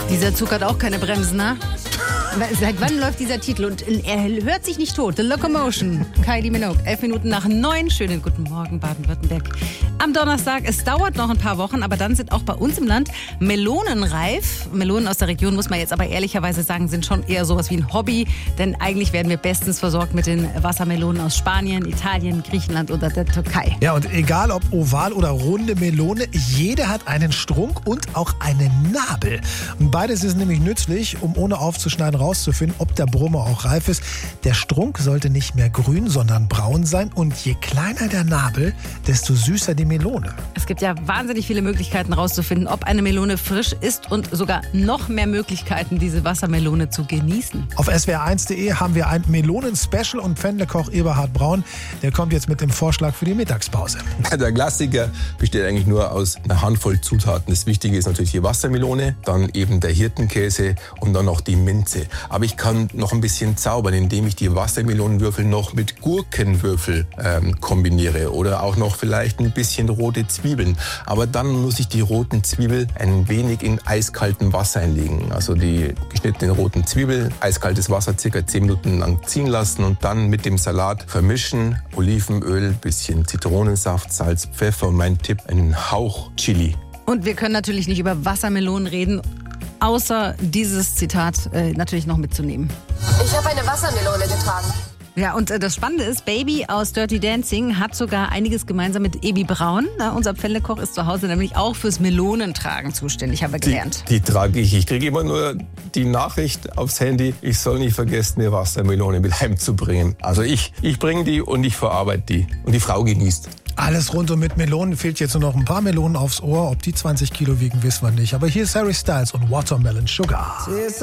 Dieser Zug hat auch keine Bremsen, ne? Seit wann läuft dieser Titel? Und er hört sich nicht tot. The Locomotion. Kylie Minogue. 11 Minuten nach 9. Schönen guten Morgen, Baden-Württemberg. Am Donnerstag, es dauert noch ein paar Wochen, aber dann sind auch bei uns im Land Melonen reif. Melonen aus der Region, muss man jetzt aber ehrlicherweise sagen, sind schon eher sowas wie ein Hobby. Denn eigentlich werden wir bestens versorgt mit den Wassermelonen aus Spanien, Italien, Griechenland oder der Türkei. Ja, und egal ob oval oder runde Melone, jede hat einen Strunk und auch einen Nabel. Und beides ist nämlich nützlich, um ohne aufzuschneiden rauszufinden, ob der Brummer auch reif ist. Der Strunk sollte nicht mehr grün, sondern braun sein. Und je kleiner der Nabel, desto süßer die Melone. Es gibt ja wahnsinnig viele Möglichkeiten rauszufinden, ob eine Melone frisch ist und sogar noch mehr Möglichkeiten, diese Wassermelone zu genießen. Auf swr1.de haben wir ein Melonen-Special und Pfändlekoch Eberhard Braun, der kommt jetzt mit dem Vorschlag für die Mittagspause. Der Klassiker besteht eigentlich nur aus einer Handvoll Zutaten. Das Wichtige ist natürlich die Wassermelone, dann eben der Hirtenkäse und dann noch die Minze. Aber ich kann noch ein bisschen zaubern, indem ich die Wassermelonenwürfel noch mit Gurkenwürfel kombiniere oder auch noch vielleicht ein bisschen rote Zwiebeln. Aber dann muss ich die roten Zwiebeln ein wenig in eiskaltem Wasser einlegen. Also die geschnittenen roten Zwiebeln, eiskaltes Wasser ca. 10 Minuten lang ziehen lassen und dann mit dem Salat vermischen. Olivenöl, bisschen Zitronensaft, Salz, Pfeffer und mein Tipp, einen Hauch Chili. Und wir können natürlich nicht über Wassermelonen reden, außer dieses Zitat natürlich noch mitzunehmen. Ich habe eine Wassermelone getragen. Ja, und das Spannende ist, Baby aus Dirty Dancing hat sogar einiges gemeinsam mit Ebi Braun. Unser Pfändlekoch ist zu Hause nämlich auch fürs Melonentragen zuständig, haben wir gelernt. Die trage ich. Ich kriege immer nur die Nachricht aufs Handy, ich soll nicht vergessen, eine Wassermelone mit heimzubringen. Also ich bringe die und ich verarbeite die. Und die Frau genießt. Alles rund um mit Melonen, fehlt jetzt nur noch ein paar Melonen aufs Ohr. Ob die 20 Kilo wiegen, wissen wir nicht. Aber hier ist Harry Styles und Watermelon Sugar.